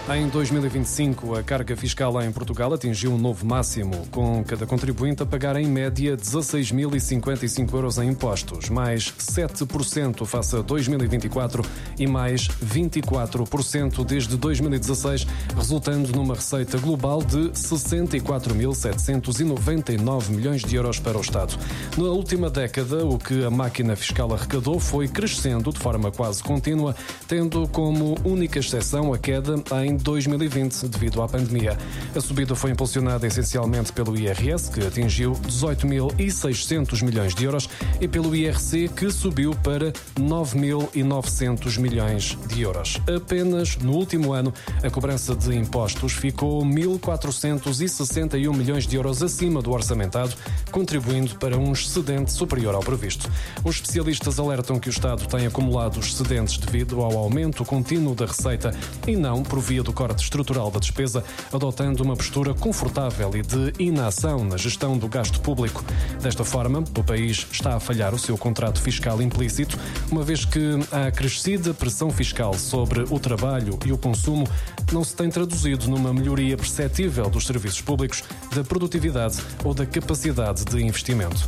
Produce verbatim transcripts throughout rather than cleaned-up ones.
Em dois mil e vinte e cinco, a carga fiscal em Portugal atingiu um novo máximo, com cada contribuinte a pagar em média dezasseis mil e cinquenta e cinco euros em impostos, mais sete por cento face a dois mil e vinte e quatro e mais vinte e quatro por cento desde dois mil e dezasseis, resultando numa receita global de sessenta e quatro mil setecentos e noventa e nove milhões de euros para o Estado. Na última década, o que a máquina fiscal arrecadou foi crescendo de forma quase contínua, tendo como única exceção a queda em dois mil e vinte, devido à pandemia. A subida foi impulsionada essencialmente pelo I R S, que atingiu dezoito mil e seiscentos milhões de euros, e pelo I R C, que subiu para nove mil e novecentos milhões de euros. Apenas no último ano, a cobrança de impostos ficou mil quatrocentos e sessenta e um milhões de euros acima do orçamentado, contribuindo para um excedente superior ao previsto. Os especialistas alertam que o Estado tem acumulado excedentes devido ao aumento contínuo da receita e não por via do corte estrutural da despesa, adotando uma postura confortável e de inação na gestão do gasto público. Desta forma, o país está a falhar o seu contrato fiscal implícito, uma vez que a crescida pressão fiscal sobre o trabalho e o consumo não se tem traduzido numa melhoria perceptível dos serviços públicos, da produtividade ou da capacidade de investimento.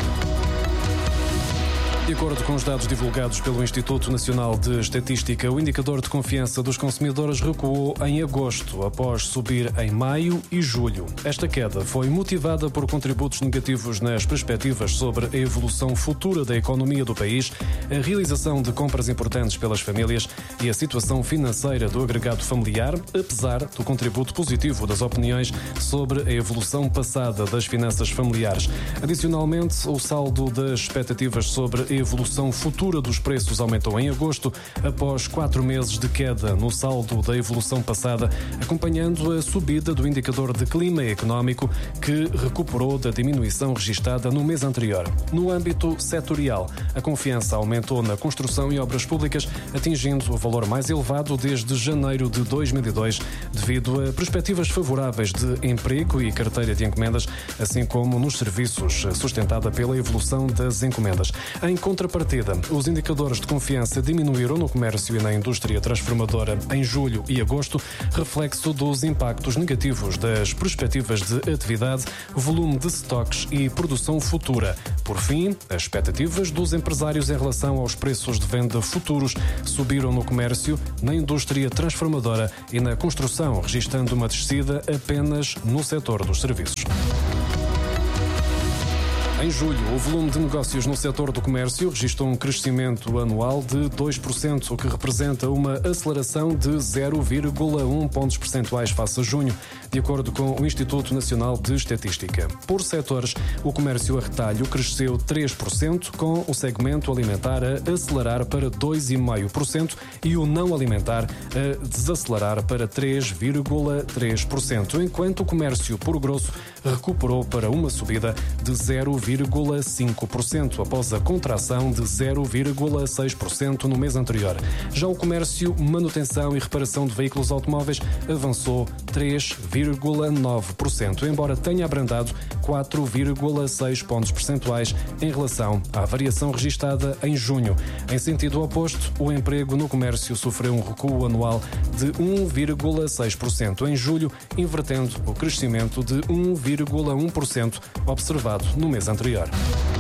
De acordo com os dados divulgados pelo Instituto Nacional de Estatística, o indicador de confiança dos consumidores recuou em agosto, após subir em maio e julho. Esta queda foi motivada por contributos negativos nas perspectivas sobre a evolução futura da economia do país, a realização de compras importantes pelas famílias e a situação financeira do agregado familiar, apesar do contributo positivo das opiniões sobre a evolução passada das finanças familiares. Adicionalmente, o saldo das expectativas sobre a A evolução futura dos preços aumentou em agosto, após quatro meses de queda no saldo da evolução passada, acompanhando a subida do indicador de clima económico, que recuperou da diminuição registada no mês anterior. No âmbito setorial, a confiança aumentou na construção e obras públicas, atingindo o valor mais elevado desde janeiro de dois mil e dois, devido a perspectivas favoráveis de emprego e carteira de encomendas, assim como nos serviços, sustentada pela evolução das encomendas. Em contrapartida, os indicadores de confiança diminuíram no comércio e na indústria transformadora em julho e agosto, reflexo dos impactos negativos das perspectivas de atividade, volume de estoques e produção futura. Por fim, as expectativas dos empresários em relação aos preços de venda futuros subiram no comércio, na indústria transformadora e na construção, registrando uma descida apenas no setor dos serviços. Em julho, o volume de negócios no setor do comércio registrou um crescimento anual de dois por cento, o que representa uma aceleração de zero vírgula um pontos percentuais face a junho, de acordo com o Instituto Nacional de Estatística. Por setores, o comércio a retalho cresceu três por cento, com o segmento alimentar a acelerar para dois vírgula cinco por cento e o não alimentar a desacelerar para três vírgula três por cento, enquanto o comércio por grosso recuperou para uma subida de zero vírgula cinco por cento, após a contração de zero vírgula seis por cento no mês anterior. Já o comércio, manutenção e reparação de veículos automóveis avançou três vírgula nove por cento, embora tenha abrandado quatro vírgula seis pontos percentuais em relação à variação registada em junho. Em sentido oposto, o emprego no comércio sofreu um recuo anual de um vírgula seis por cento em julho, invertendo o crescimento de um vírgula um por cento observado no mês anterior.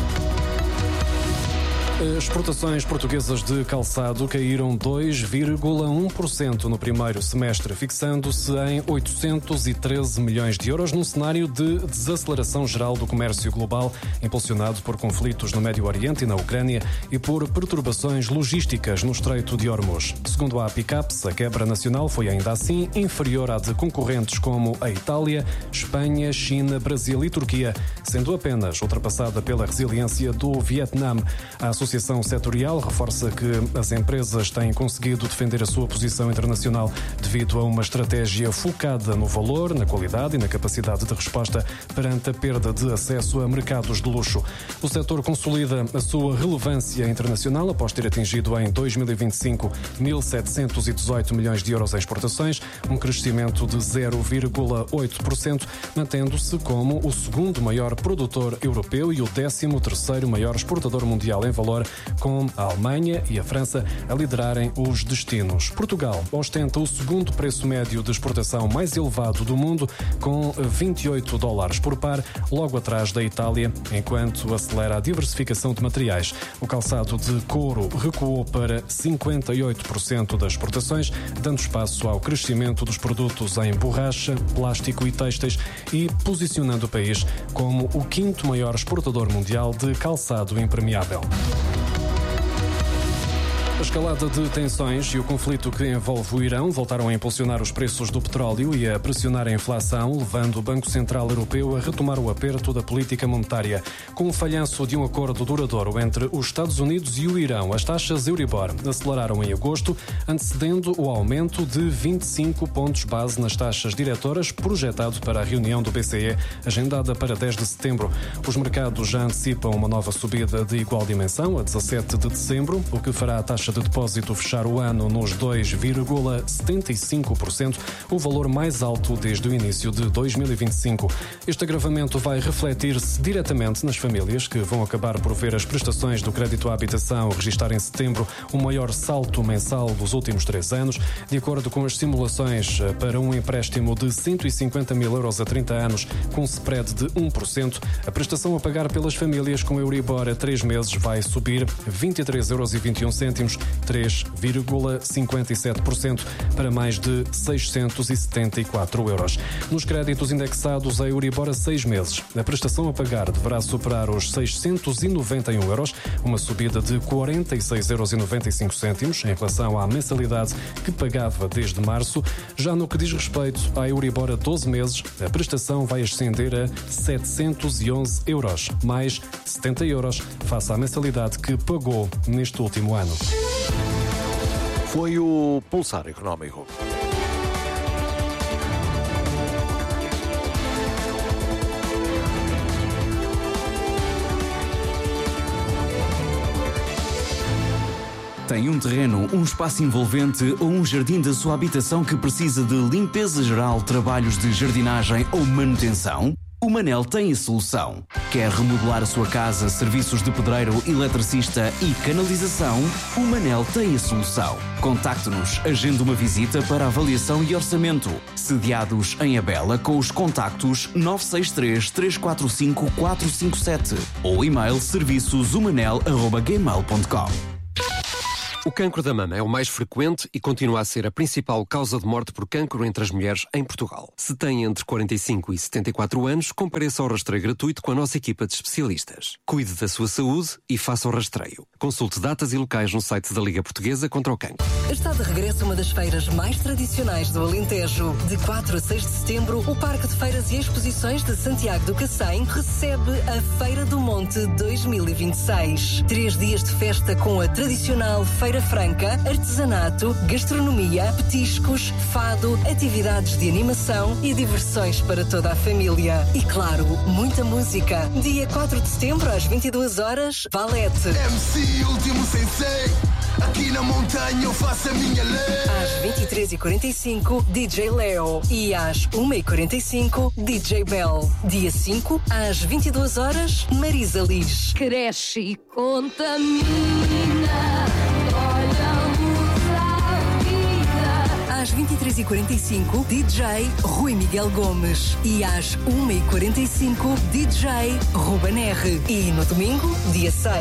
As exportações portuguesas de calçado caíram dois vírgula um por cento no primeiro semestre, fixando-se em oitocentos e treze milhões de euros, num cenário de desaceleração geral do comércio global, impulsionado por conflitos no Médio Oriente e na Ucrânia e por perturbações logísticas no Estreito de Hormuz. Segundo a Apicaps, a quebra nacional foi ainda assim inferior à de concorrentes como a Itália, Espanha, China, Brasil e Turquia, sendo apenas ultrapassada pela resiliência do Vietnã. A A Associação Setorial reforça que as empresas têm conseguido defender a sua posição internacional devido a uma estratégia focada no valor, na qualidade e na capacidade de resposta perante a perda de acesso a mercados de luxo. O setor consolida a sua relevância internacional após ter atingido em dois mil e vinte e cinco mil setecentos e dezoito milhões de euros em exportações, um crescimento de zero vírgula oito por cento, mantendo-se como o segundo maior produtor europeu e o décimo terceiro maior exportador mundial em valor, maior, com a Alemanha e a França a liderarem os destinos. Portugal ostenta o segundo preço médio de exportação mais elevado do mundo, com vinte e oito dólares por par, logo atrás da Itália, enquanto acelera a diversificação de materiais. O calçado de couro recuou para cinquenta e oito por cento das exportações, dando espaço ao crescimento dos produtos em borracha, plástico e têxteis e posicionando o país como o quinto maior exportador mundial de calçado impermeável. A escalada de tensões e o conflito que envolve o Irão voltaram a impulsionar os preços do petróleo e a pressionar a inflação, levando o Banco Central Europeu a retomar o aperto da política monetária. Com o falhanço de um acordo duradouro entre os Estados Unidos e o Irão, as taxas Euribor aceleraram em agosto, antecedendo o aumento de vinte e cinco pontos base nas taxas diretoras, projetado para a reunião do B C E, agendada para dez de setembro. Os mercados já antecipam uma nova subida de igual dimensão, a dezassete de dezembro, o que fará a taxa de depósito fechar o ano nos dois vírgula setenta e cinco por cento, o valor mais alto desde o início de dois mil e vinte e cinco. Este agravamento vai refletir-se diretamente nas famílias, que vão acabar por ver as prestações do crédito à habitação registrar em setembro o maior salto mensal dos últimos três anos. De acordo com as simulações, para um empréstimo de cento e cinquenta mil euros a trinta anos, com spread de um por cento, a prestação a pagar pelas famílias com Euribor a três meses vai subir vinte e três euros e vinte e um cêntimos, três vírgula cinquenta e sete por cento, para mais de seiscentos e setenta e quatro euros. Nos créditos indexados a Euribor a seis meses, a prestação a pagar deverá superar os seiscentos e noventa e um euros, uma subida de quarenta e seis euros e noventa e cinco cêntimos em relação à mensalidade que pagava desde março. Já no que diz respeito à Euribor a doze meses, a prestação vai ascender a setecentos e onze euros, mais setenta euros face à mensalidade que pagou neste último ano. Foi o Pulsar Económico. Tem um terreno, um espaço envolvente ou um jardim da sua habitação que precisa de limpeza geral, trabalhos de jardinagem ou manutenção? O Manel tem a solução. Quer remodelar a sua casa, serviços de pedreiro, eletricista e canalização? O Manel tem a solução. Contacte-nos, agende uma visita para avaliação e orçamento. Sediados em Abela com os contactos nove seis três, três quatro cinco, quatro cinco sete ou e-mail serviços umanel arroba gmail ponto com. O cancro da mama é o mais frequente e continua a ser a principal causa de morte por cancro entre as mulheres em Portugal. Se tem entre quarenta e cinco e setenta e quatro anos, compareça ao rastreio gratuito com a nossa equipa de especialistas. Cuide da sua saúde e faça o rastreio. Consulte datas e locais no site da Liga Portuguesa contra o Cancro. Está de regresso uma das feiras mais tradicionais do Alentejo. De quatro a seis de setembro, o Parque de Feiras e Exposições de Santiago do Cacém recebe a Feira do Monte dois mil e vinte e seis. Três dias de festa com a tradicional Feira Franca, artesanato, gastronomia, petiscos, fado, atividades de animação e diversões para toda a família. E claro, muita música. Dia quatro de setembro, às vinte e duas horas, Valete. M C Último Sensei, aqui na montanha eu faço a minha lei. Às vinte e três e quarenta e cinco, D J Leo. E às uma e quarenta e cinco, D J Bell. Dia cinco, às vinte e duas horas, Marisa Liz. Cresce e contamina. Às vinte e três e quarenta e cinco, D J Rui Miguel Gomes. E às uma e quarenta e cinco, D J Ruben R. E no domingo, dia seis.